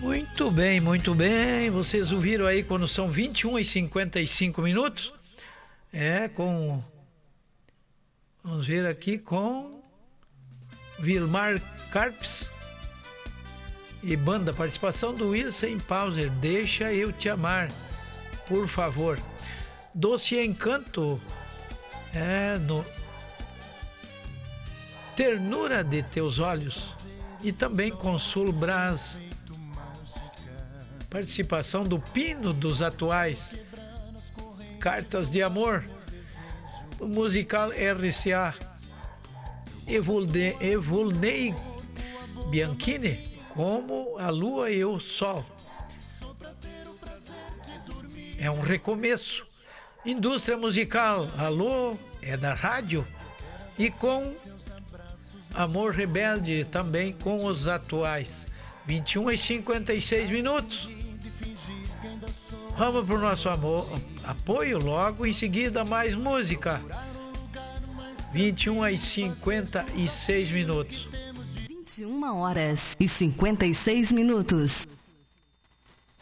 Muito bem, muito bem. Vocês ouviram aí quando são 21h55. Vamos ver aqui com Vilmar Carpes e banda, participação do Wilson Pauser, Deixa Eu Te Amar, por favor. Doce Encanto, no Ternura de Teus Olhos, e também Consolo Brás, participação do Pino dos Atuais, Cartas de Amor, o musical RCA, Evulnei Bianchini, Como a Lua e o Sol. É um recomeço. Indústria musical, Alô, é da rádio. E com Amor Rebelde, também com os Atuais. 21h56. Vamos para o nosso apoio, logo em seguida mais música. 21h56. 21h56.